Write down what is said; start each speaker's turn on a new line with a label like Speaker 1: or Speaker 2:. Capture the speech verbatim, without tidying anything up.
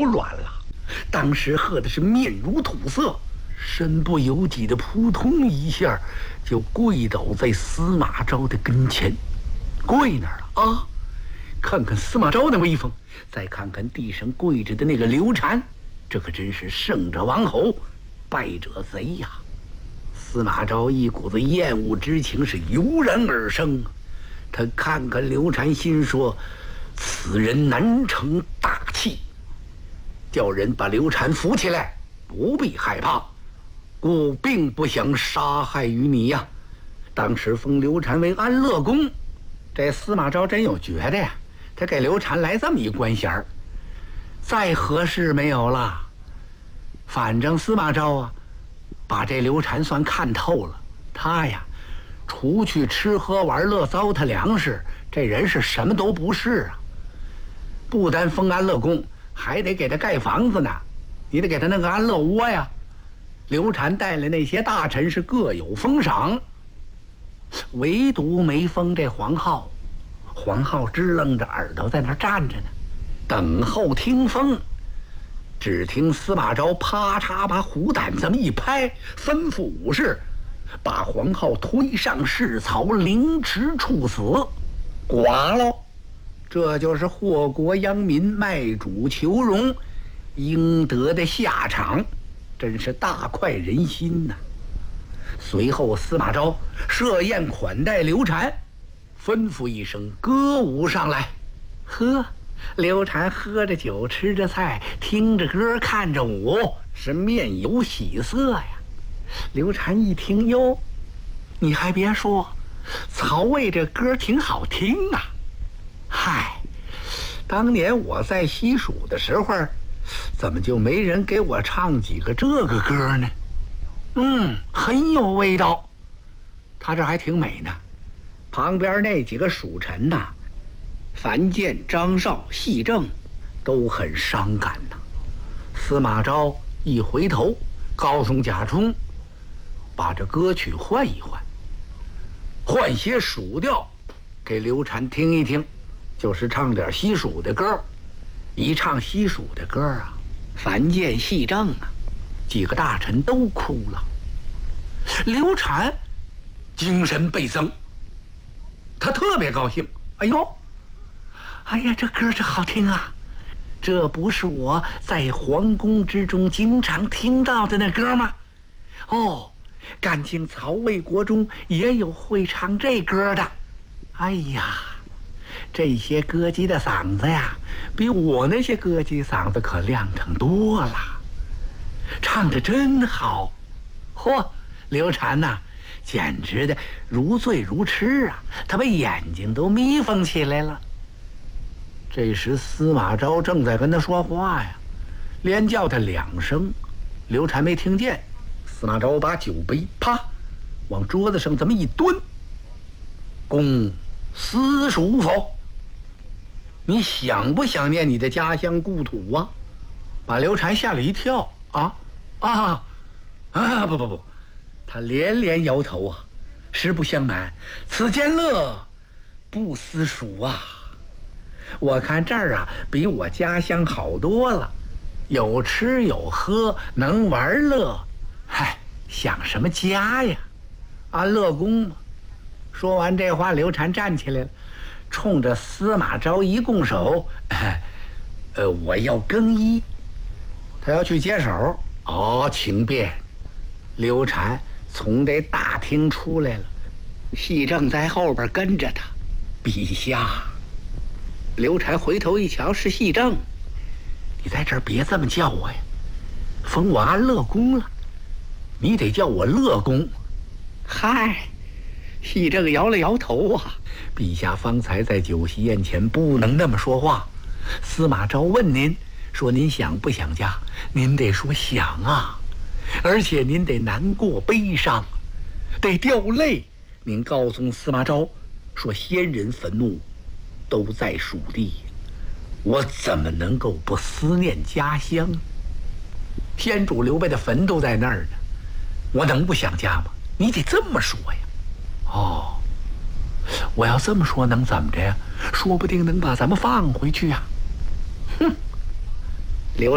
Speaker 1: 乱了，当时喝的是面如土色，身不由己的扑通一下就跪倒在司马昭的跟前。跪那儿了啊！看看司马昭的威风，再看看地上跪着的那个刘禅，这可真是胜者王侯，败者贼呀！司马昭一股子厌恶之情是油然而生，他看看刘禅，心说：此人难成大器，叫人把刘禅扶起来，不必害怕，故并不想杀害于你呀。当时封刘禅为安乐公，这司马昭真有觉得呀，他给刘禅来这么一官衔儿，再合适没有了。反正司马昭啊，把这刘禅算看透了，他呀，除去吃喝玩乐糟蹋粮食，这人是什么都不是啊。不单封安乐公，还得给他盖房子呢，你得给他弄个安乐窝呀。刘禅带来那些大臣是各有封赏，唯独没封这黄皓。黄皓支棱着耳朵在那儿站着呢，等候听风。只听司马昭啪嚓把虎胆这么一拍，吩咐武士把黄皓推上市草，凌迟处死，剐喽！这就是祸国殃民、卖主求荣应得的下场，真是大快人心呐！随后司马昭设宴款待刘禅，吩咐一声歌舞上来。呵，刘禅喝着酒，吃着菜，听着歌，看着舞，是面有喜色呀。刘禅一听，哟，你还别说，曹魏这歌挺好听啊。嗨，当年我在西蜀的时候，怎么就没人给我唱几个这个歌呢？嗯，很有味道。他这还挺美呢。旁边那几个蜀臣呐，樊建、张绍、细正都很伤感呐。司马昭一回头，告诉贾充，把这歌曲换一换，换些蜀调给刘禅听一听，就是唱点西蜀的歌。一唱西蜀的歌啊，樊建、细正啊，几个大臣都哭了。刘禅精神倍增，他特别高兴。哎呦，哎呀，这歌这好听啊！这不是我在皇宫之中经常听到的那歌吗？哦，感情曹魏国中也有会唱这歌的。哎呀，这些歌姬的嗓子呀，比我那些歌姬嗓子可亮堂多了，唱得真好。嚯，刘禅呐、啊，简直的如醉如痴啊，他把眼睛都眯缝起来了。这时司马昭正在跟他说话呀，连叫他两声，刘禅没听见。司马昭把酒杯啪往桌子上这么一蹲，公私属否？你想不想念你的家乡故土啊？把刘禅吓了一跳。啊啊啊！不不不，他连连摇头啊，实不相瞒，此间乐不私属啊。我看这儿啊，比我家乡好多了，有吃有喝，能玩乐，嗨，想什么家呀？安乐宫嘛。说完这话，刘禅站起来了，冲着司马昭一拱手，呃，我要更衣。他要去接手。哦，请便。刘禅从这大厅出来了，细正在后边跟着他。陛下。刘禅回头一瞧，是细正。你在这儿别这么叫我呀，封我安乐公了，你得叫我乐公。嗨，细正摇了摇头啊，陛下方才在酒席宴前不能那么说话。司马昭问您说您想不想家，您得说想啊，而且您得难过悲伤，得掉泪。您告诉司马昭说先人坟墓都在蜀地，我怎么能够不思念家乡？先主刘备的坟都在那儿呢，我能不想家吗？你得这么说呀。哦，我要这么说能怎么着呀？说不定能把咱们放回去呀。